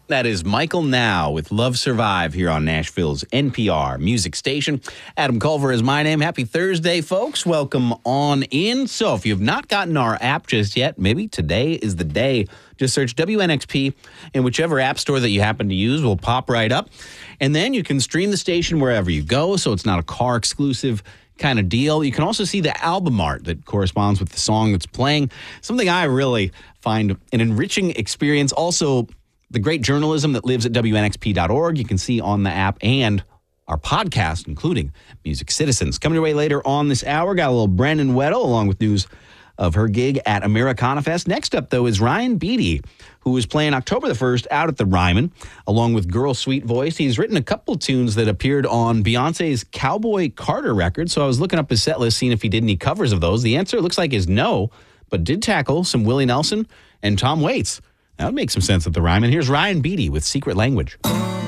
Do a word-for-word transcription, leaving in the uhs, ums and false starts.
That is Michael Now with Love Survive here on Nashville's N P R music station. Adam Culver is my name. Happy Thursday, folks. Welcome on in. So if you've not gotten our app just yet, maybe today is the day. Just search W N X P in whichever app store that you happen to use will pop right up. And then you can stream the station wherever you go, so it's not a car exclusive kind of deal. You can also see the album art that corresponds with the song that's playing. Something I really find an enriching experience. Also, the great journalism that lives at W N X P dot org you can see on the app, and our podcast, including Music Citizens. Coming your way later on this hour, got a little Brandon Weddle along with news of her gig at Americana Fest. Next up, though, is Ryan Beatty, who is playing October the first out at the Ryman, along with Girl Sweet Voice. He's written a couple tunes that appeared on Beyonce's Cowboy Carter record, so I was looking up his set list, seeing if he did any covers of those. The answer looks like is no, but did tackle some Willie Nelson and Tom Waits. That would make some sense at the Ryman. Here's Ryan Beatty with Secret Language.